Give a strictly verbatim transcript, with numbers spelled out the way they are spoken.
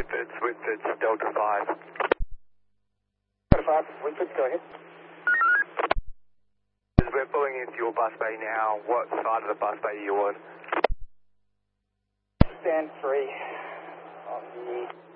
Whitfords, Whitfords, Delta five. Delta five, Whitfords, go ahead. We're pulling into your bus bay now. What side of the bus bay are you on? Stand three on the